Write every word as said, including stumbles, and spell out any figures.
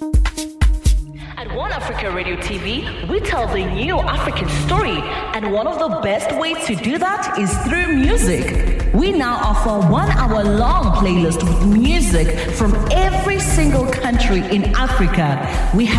At One Africa Radio T V, we tell the new African story, and one of the best ways to do that is through music. We now offer one hour long playlist with music from every single country in Africa. We have